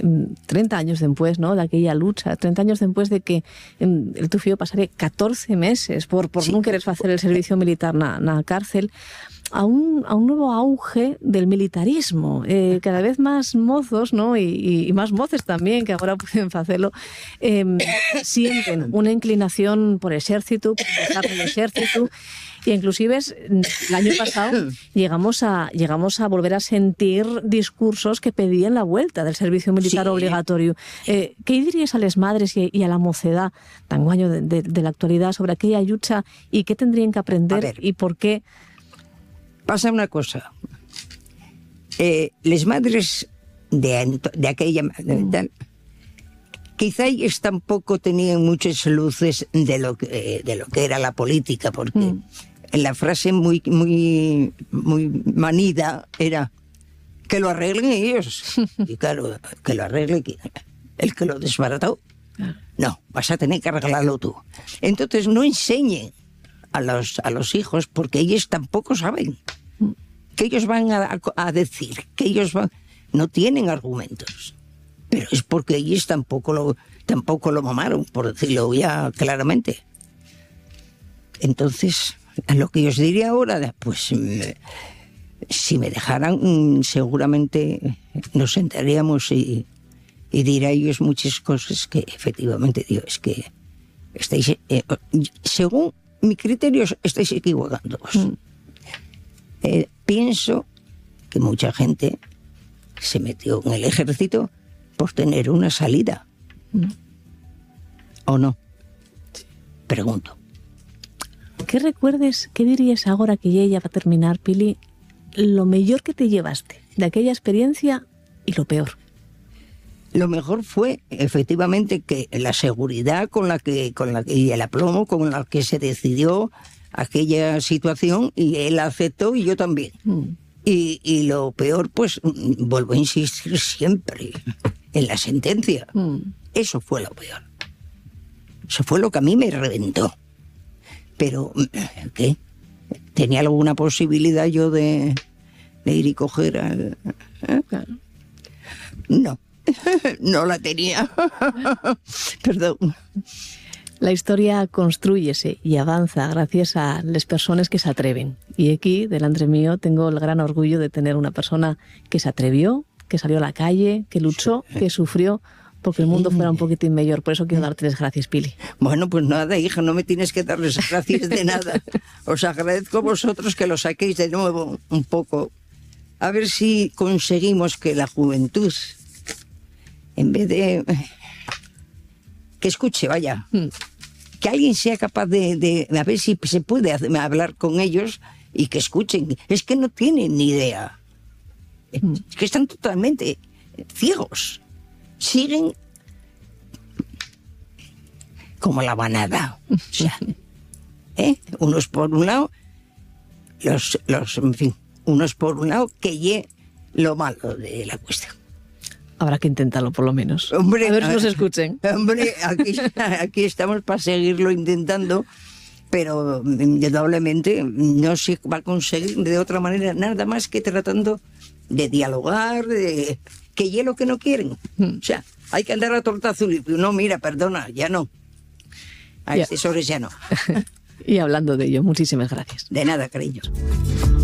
30 años después, ¿no?, de aquella lucha, 30 años después de que el tu fío pasara 14 meses por sí, non querer facer el servicio militar na cárcel, a un nuevo auge del militarismo. Cada vez más mozos, ¿no?, y más moces también, que ahora pueden hacerlo, sienten una inclinación por ejército, por empezar el ejército. Y inclusive el año pasado llegamos a volver a sentir discursos que pedían la vuelta del servicio militar obligatorio. ¿Qué dirías a las madres y a la mocedad tan guaño de la actualidad sobre aquella lucha y qué tendrían que aprender y por qué? Pasa una cosa. Las madres de aquella... quizá ellos tampoco tenían muchas luces de lo que era la política, porque la frase muy manida era que lo arreglen ellos. Y claro, que lo arregle el que lo desbarató. No, vas a tener que arreglarlo tú. Entonces no enseñen a los hijos, porque ellos tampoco saben. Que ellos van a decir, que ellos no tienen argumentos. Pero es porque ellos tampoco lo mamaron, por decirlo ya claramente. Entonces, a lo que yo os diría ahora, pues si me dejaran, seguramente nos sentaríamos y diría ellos muchas cosas que efectivamente digo, es que estáis, según mi criterio, estáis equivocándoos. Pienso que mucha gente se metió en el ejército por tener una salida. ¿O no? Pregunto. ¿Qué recuerdes, qué dirías ahora que ya va a terminar, Pili, lo mejor que te llevaste de aquella experiencia y lo peor? Lo mejor fue, efectivamente, que la seguridad con la que y el aplomo con la que se decidió aquella situación, y él aceptó y yo también. Y lo peor, pues, vuelvo a insistir siempre en la sentencia. Eso fue lo peor. Eso fue lo que a mí me reventó. Pero, ¿qué? ¿Tenía alguna posibilidad yo de ir y coger al...? Claro. No, no la tenía. Perdón. La historia construyese y avanza gracias a las personas que se atreven. Y aquí, delante mío, tengo el gran orgullo de tener una persona que se atrevió, que salió a la calle, que luchó, que sufrió, porque el mundo fuera un poquitín mejor. Por eso quiero darte las gracias, Pili. Bueno, pues nada, hija, no me tienes que dar las gracias de nada. Os agradezco a vosotros que lo saquéis de nuevo un poco. A ver si conseguimos que la juventud, en vez de... que escuche, vaya, que alguien sea capaz de a ver si se puede hablar con ellos y que escuchen. Es que no tienen ni idea. Es que están totalmente ciegos. Siguen como la manada. O sea, unos por un lado, en fin, unos por un lado, que ye lo malo de la cuestión. Habrá que intentarlo, por lo menos. Hombre, a ver si nos escuchen. Hombre, aquí estamos para seguirlo intentando, pero indudablemente no se va a conseguir de otra manera, nada más que tratando de dialogar, de que hielo que no quieren. O sea, hay que andar a tortazo limpio. No, mira, perdona, ya no. A estas horas ya no. Y hablando de ello, muchísimas gracias. De nada, cariño.